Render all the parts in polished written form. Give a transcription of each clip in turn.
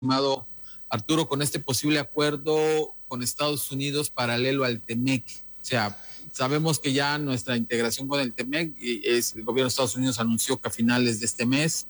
estimado Arturo, con este posible acuerdo con Estados Unidos paralelo al TEMEC. O sea, sabemos que ya nuestra integración con el TEMEC, el gobierno de Estados Unidos anunció que a finales de este mes,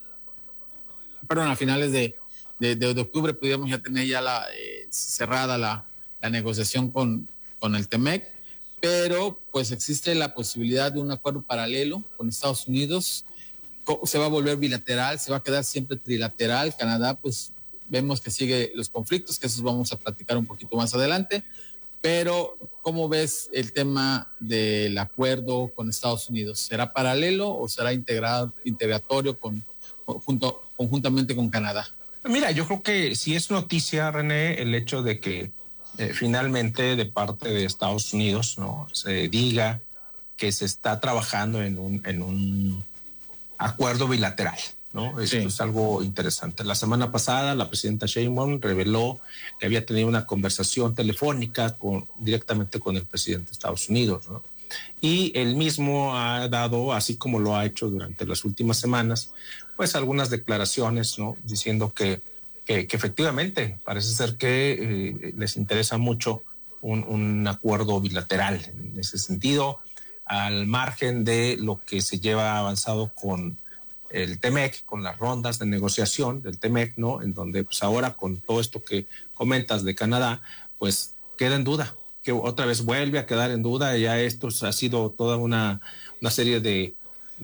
a finales de octubre, pudiéramos ya tener ya cerrada la negociación con el TEMEC, pero pues existe la posibilidad de un acuerdo paralelo con Estados Unidos. Se va a volver bilateral, se va a quedar siempre trilateral. Canadá, pues vemos que sigue los conflictos, que esos vamos a platicar un poquito más adelante, pero ¿cómo ves el tema del acuerdo con Estados Unidos? ¿Será paralelo o será integratorio conjuntamente con Canadá? Mira, yo creo que sí es noticia, René, el hecho de que finalmente de parte de Estados Unidos, ¿no?, se diga que se está trabajando en un acuerdo bilateral, ¿no? Esto sí es algo interesante. La semana pasada la presidenta Sheinbaum reveló que había tenido una conversación telefónica directamente con el presidente de Estados Unidos, ¿no? Y él mismo ha dado, así como lo ha hecho durante las últimas semanas, pues algunas declaraciones, ¿no?, diciendo que efectivamente parece ser que les interesa mucho un acuerdo bilateral en ese sentido, al margen de lo que se lleva avanzado con el TEMEC, con las rondas de negociación del TEMEC, ¿no?, en donde pues ahora con todo esto que comentas de Canadá, pues queda en duda, que otra vez vuelve a quedar en duda. Ya esto ha sido toda una serie de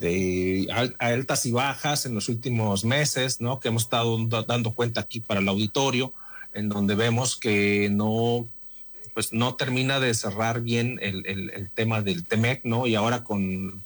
altas y bajas en los últimos meses, ¿no?, que hemos estado dando cuenta aquí para el auditorio, en donde vemos que no termina de cerrar bien el tema del TEMEC, ¿no? Y ahora con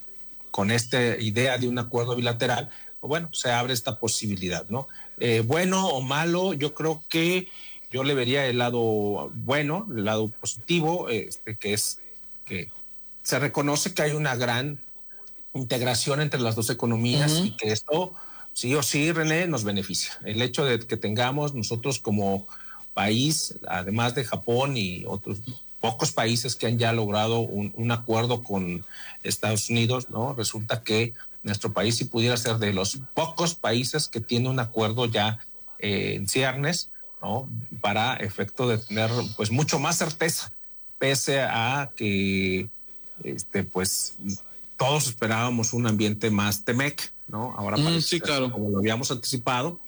esta idea de un acuerdo bilateral, bueno, se abre esta posibilidad, ¿no? Bueno o malo, yo creo que yo le vería el lado bueno, el lado positivo, que es que se reconoce que hay una gran integración entre las dos economías y que esto sí o sí, René, nos beneficia. El hecho de que tengamos nosotros como país, además de Japón y otros pocos países que han ya logrado un acuerdo con Estados Unidos, ¿no? Resulta que nuestro país sí pudiera ser de los pocos países que tiene un acuerdo ya en ciernes, ¿no?, para efecto de tener pues mucho más certeza, pese a que pues todos esperábamos un ambiente más TEMEC, ¿no? Ahora parece sí, claro, como lo habíamos anticipado,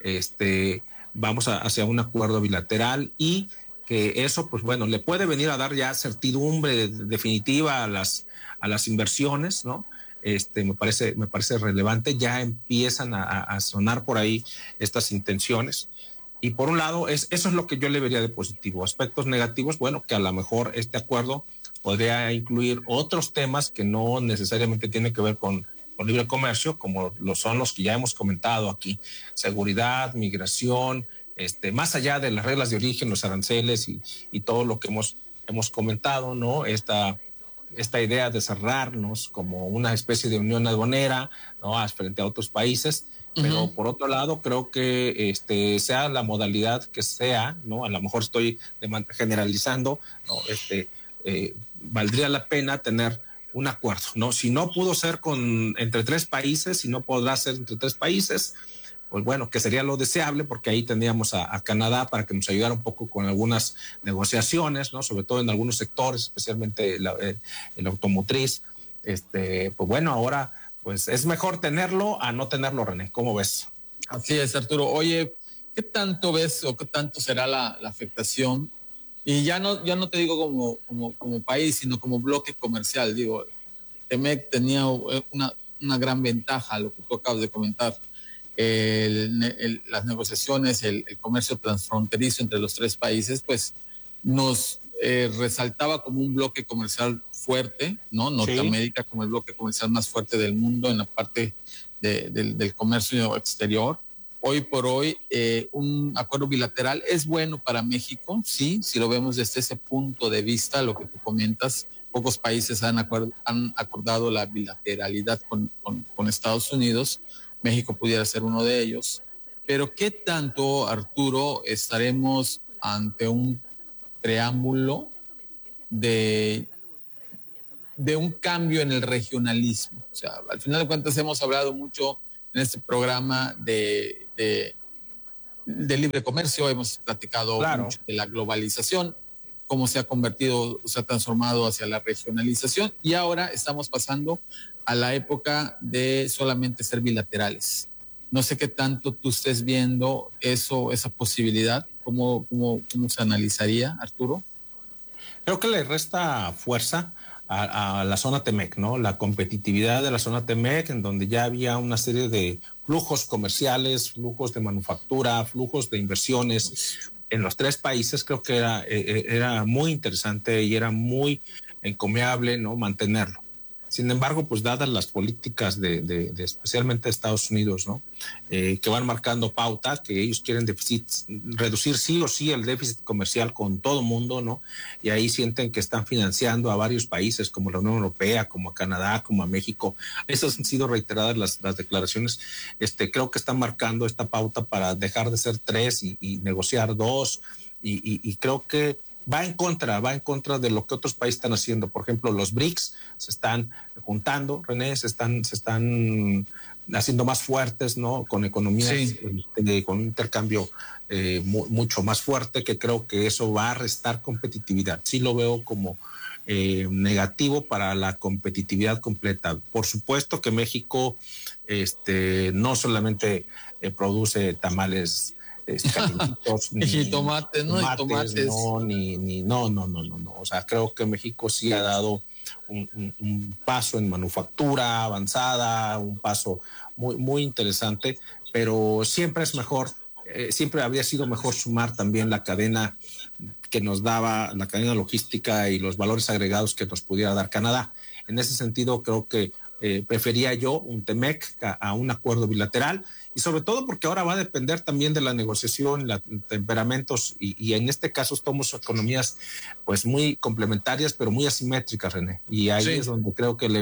vamos hacia un acuerdo bilateral y que eso, pues bueno, le puede venir a dar ya certidumbre definitiva a las inversiones, ¿no? Me parece relevante. Ya empiezan a sonar por ahí estas intenciones. Y por un lado, eso es lo que yo le vería de positivo. Aspectos negativos, bueno, que a lo mejor este acuerdo podría incluir otros temas que no necesariamente tienen que ver con libre comercio, como lo son los que ya hemos comentado aquí: seguridad, migración, más allá de las reglas de origen, los aranceles y todo lo que hemos comentado, ¿no? Esta idea de cerrarnos como una especie de unión aduanera, ¿no?, frente a otros países. Pero por otro lado, creo que sea la modalidad que sea, ¿no?, a lo mejor estoy generalizando, ¿no?, valdría la pena tener un acuerdo, ¿no? Si no pudo ser entre tres países, si no podrá ser entre tres países, pues bueno, que sería lo deseable, porque ahí tendríamos a Canadá para que nos ayudara un poco con algunas negociaciones, ¿no?, sobre todo en algunos sectores, especialmente el automotriz. Pues bueno, ahora pues es mejor tenerlo a no tenerlo, René. ¿Cómo ves? Así es, Arturo. Oye, ¿qué tanto ves o qué tanto será la afectación? Y ya no te digo como país, sino como bloque comercial. Digo, TEMEC tenía una gran ventaja, lo que tú acabas de comentar. Las negociaciones, el comercio transfronterizo entre los tres países, pues nos resaltaba como un bloque comercial fuerte, ¿no? Norteamérica como el bloque comercial más fuerte del mundo en la parte del comercio exterior. Hoy por hoy, un acuerdo bilateral es bueno para México, sí, si lo vemos desde ese punto de vista, lo que tú comentas. Pocos países han acordado la bilateralidad con Estados Unidos. México pudiera ser uno de ellos. Pero ¿qué tanto, Arturo, estaremos ante un preámbulo de un cambio en el regionalismo? O sea, al final de cuentas hemos hablado mucho en este programa de de libre comercio, hemos platicado mucho de la globalización, cómo se ha convertido, se ha transformado hacia la regionalización, y ahora estamos pasando a la época de solamente ser bilaterales. No sé qué tanto tú estés viendo eso, esa posibilidad, cómo se analizaría, Arturo. Creo que le resta fuerza a la zona TEMEC, ¿no? La competitividad de la zona TEMEC, en donde ya había una serie de flujos comerciales, flujos de manufactura, flujos de inversiones en los tres países. Creo que era muy interesante y era muy encomiable, ¿no? Mantenerlo. Sin embargo, pues dadas las políticas de especialmente de Estados Unidos, ¿no? Que van marcando pautas, que ellos quieren reducir sí o sí el déficit comercial con todo el mundo, ¿no? Y ahí sienten que están financiando a varios países como la Unión Europea, como a Canadá, como a México. Esas han sido reiteradas las declaraciones. Creo que están marcando esta pauta para dejar de ser 3 y negociar 2, y creo que va en contra de lo que otros países están haciendo. Por ejemplo, los BRICS se están juntando, René, se están haciendo más fuertes, ¿no? Con economías, sí, con un intercambio mucho más fuerte, que creo que eso va a restar competitividad. Sí lo veo como negativo para la competitividad completa. Por supuesto que México no solamente produce tamales calientitos, ni tomates, ¿no? Tomates. No. O sea, creo que México sí ha dado un paso en manufactura avanzada, un paso muy, muy interesante, pero siempre es mejor, siempre habría sido mejor sumar también la cadena que nos daba, la cadena logística y los valores agregados que nos pudiera dar Canadá. En ese sentido, creo que prefería yo un TEMEC a un acuerdo bilateral, y sobre todo porque ahora va a depender también de la negociación, los temperamentos, y en este caso somos economías pues muy complementarias, pero muy asimétricas, René, y ahí es donde creo que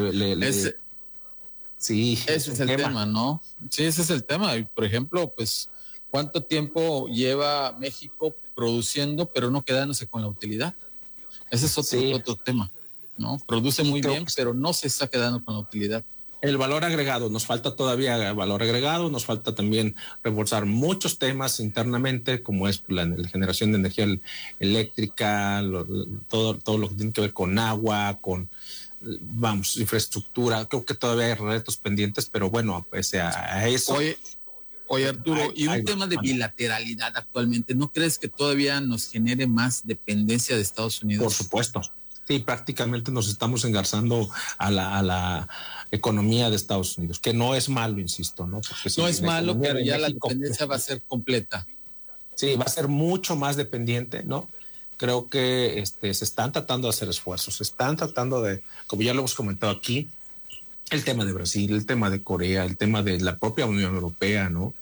sí, ese es el tema, ¿no? Sí, ese es el tema. Y por ejemplo, pues, ¿cuánto tiempo lleva México produciendo, pero no quedándose con la utilidad? Ese es otro tema, ¿no? Produce muy bien, pero no se está quedando con la utilidad. El valor agregado, nos falta todavía valor agregado, nos falta también reforzar muchos temas internamente, como es la generación de energía eléctrica, todo lo que tiene que ver con agua, con infraestructura. Creo que todavía hay retos pendientes, pero bueno, pese a eso. Oye Arturo, y un tema de bilateralidad actualmente, ¿no crees que todavía nos genere más dependencia de Estados Unidos? Por supuesto. Sí, prácticamente nos estamos engarzando a la economía de Estados Unidos, que no es malo, insisto, ¿no? Porque no es malo, pero ya México, la dependencia va a ser completa. Sí, va a ser mucho más dependiente, ¿no? Creo que se están tratando de hacer esfuerzos, se están tratando de, como ya lo hemos comentado aquí, el tema de Brasil, el tema de Corea, el tema de la propia Unión Europea, ¿no?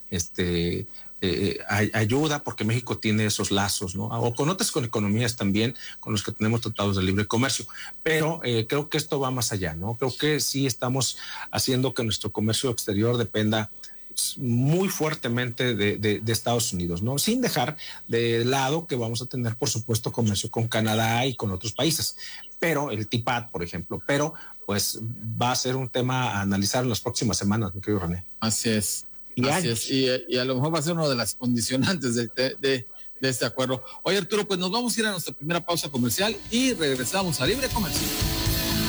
Ayuda porque México tiene esos lazos, ¿no? O con otras con economías también con los que tenemos tratados de libre comercio, pero creo que esto va más allá, ¿no? Creo que sí estamos haciendo que nuestro comercio exterior dependa muy fuertemente de Estados Unidos, ¿no? Sin dejar de lado que vamos a tener, por supuesto, comercio con Canadá y con otros países, pero el TPAD, por ejemplo, pero pues va a ser un tema a analizar en las próximas semanas, mi querido René. Así es. Así es. Y a lo mejor va a ser una de las condicionantes de este acuerdo. Oye, Arturo, pues nos vamos a ir a nuestra primera pausa comercial y regresamos a Libre Comercio.